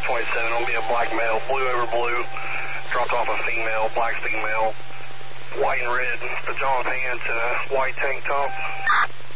27. It'll be a black male, blue over blue. Dropped off a female, black female, white and red pajama pants and a white tank top.